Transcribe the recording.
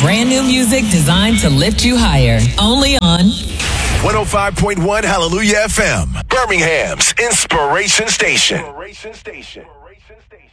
Brand new music designed to lift you higher. Only on 105.1 Hallelujah FM, Birmingham's Inspiration Station.